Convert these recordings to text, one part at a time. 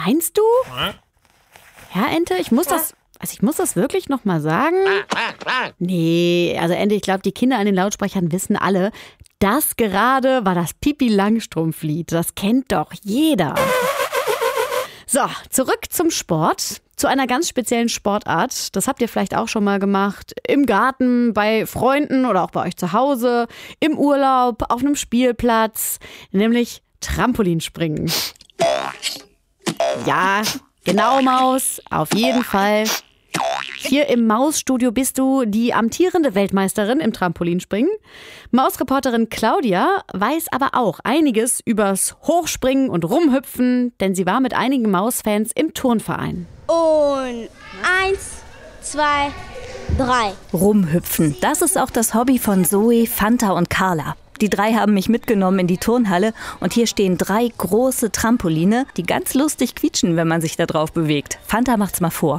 Meinst du? Ja, Ente, ich muss das wirklich nochmal sagen? Nee, also Ente, ich glaube, die Kinder an den Lautsprechern wissen alle, das gerade war das Pippi-Langstrumpf-Lied. Das kennt doch jeder. So, zurück zum Sport. Zu einer ganz speziellen Sportart. Das habt ihr vielleicht auch schon mal gemacht. Im Garten, bei Freunden oder auch bei euch zu Hause. Im Urlaub, auf einem Spielplatz. Nämlich Trampolinspringen. Ja, genau, Maus. Auf jeden Fall. Hier im Mausstudio bist du die amtierende Weltmeisterin im Trampolinspringen. Mausreporterin Claudia weiß aber auch einiges übers Hochspringen und Rumhüpfen, denn sie war mit einigen Mausfans im Turnverein. Und 1, 2, 3. Rumhüpfen, das ist auch das Hobby von Zoe, Fanta und Carla. Die 3 haben mich mitgenommen in die Turnhalle und hier stehen 3 große Trampoline, die ganz lustig quietschen, wenn man sich da drauf bewegt. Fanta macht's mal vor.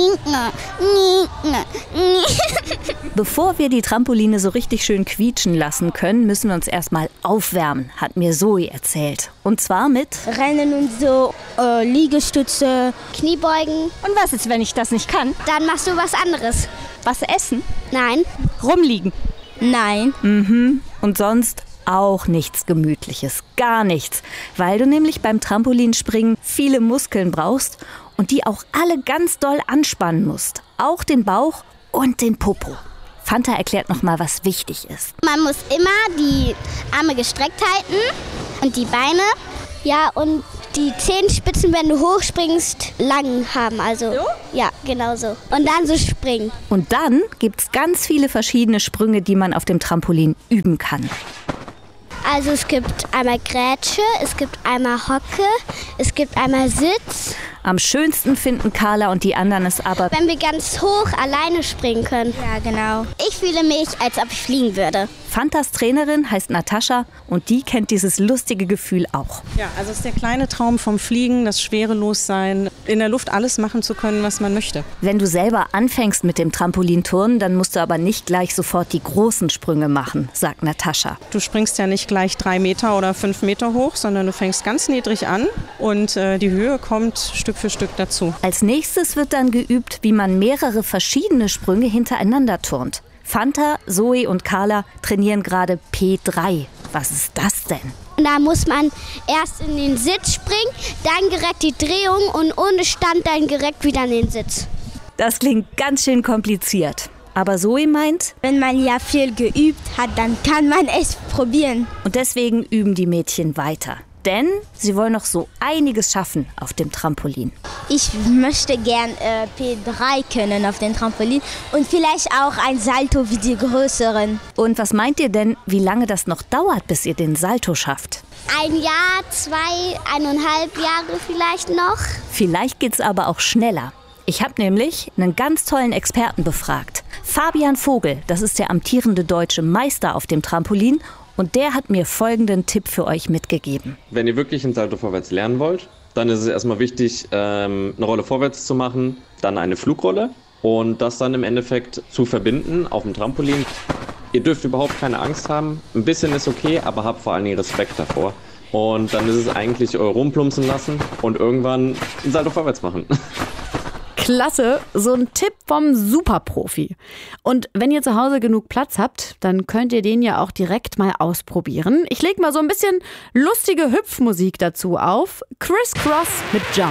Bevor wir die Trampoline so richtig schön quietschen lassen können, müssen wir uns erstmal aufwärmen, hat mir Zoe erzählt. Und zwar mit Rennen und so, Liegestütze, Kniebeugen. Und was ist, wenn ich das nicht kann? Dann machst du was anderes. Was essen? Nein. Rumliegen? Nein. Und sonst auch nichts Gemütliches, gar nichts, weil du nämlich beim Trampolinspringen viele Muskeln brauchst und die auch alle ganz doll anspannen musst. Auch den Bauch und den Popo. Fanta erklärt nochmal, was wichtig ist. Man muss immer die Arme gestreckt halten und die Beine. Ja, und die Zehenspitzen, wenn du hochspringst, lang haben. Also, so? Ja, genau so. Und dann so springen. Und dann gibt's ganz viele verschiedene Sprünge, die man auf dem Trampolin üben kann. Also es gibt einmal Grätsche, es gibt einmal Hocke, es gibt einmal Sitz. Am schönsten finden Carla und die anderen es aber, wenn wir ganz hoch alleine springen können. Ja, genau. Ich fühle mich, als ob ich fliegen würde. Fantas Trainerin heißt Natascha und die kennt dieses lustige Gefühl auch. Ja, also es ist der kleine Traum vom Fliegen, das Schwerelossein, in der Luft alles machen zu können, was man möchte. Wenn du selber anfängst mit dem Trampolinturnen, dann musst du aber nicht gleich sofort die großen Sprünge machen, sagt Natascha. Du springst ja nicht gleich 3 Meter oder 5 Meter hoch, sondern du fängst ganz niedrig an und die Höhe kommt Stück für Stück dazu. Als nächstes wird dann geübt, wie man mehrere verschiedene Sprünge hintereinander turnt. Fanta, Zoe und Carla trainieren gerade P3. Was ist das denn? Und da muss man erst in den Sitz springen, dann direkt die Drehung und ohne Stand dann direkt wieder in den Sitz. Das klingt ganz schön kompliziert. Aber Zoe meint, wenn man ja viel geübt hat, dann kann man es probieren. Und deswegen üben die Mädchen weiter. Denn sie wollen noch so einiges schaffen auf dem Trampolin. Ich möchte gern P3 können auf dem Trampolin und vielleicht auch ein Salto wie die größeren. Und was meint ihr denn, wie lange das noch dauert, bis ihr den Salto schafft? 1 Jahr, 2, 1,5 Jahre vielleicht noch. Vielleicht geht's aber auch schneller. Ich habe nämlich einen ganz tollen Experten befragt. Fabian Vogel, das ist der amtierende deutsche Meister auf dem Trampolin. Und der hat mir folgenden Tipp für euch mitgegeben. Wenn ihr wirklich einen Salto vorwärts lernen wollt, dann ist es erstmal wichtig, eine Rolle vorwärts zu machen, dann eine Flugrolle und das dann im Endeffekt zu verbinden auf dem Trampolin. Ihr dürft überhaupt keine Angst haben. Ein bisschen ist okay, aber habt vor allen Dingen Respekt davor. Und dann ist es eigentlich rumplumpsen lassen und irgendwann einen Salto vorwärts machen. Klasse, so ein Tipp vom Superprofi. Und wenn ihr zu Hause genug Platz habt, dann könnt ihr den ja auch direkt mal ausprobieren. Ich lege mal so ein bisschen lustige Hüpfmusik dazu auf. Criss Cross mit Jump.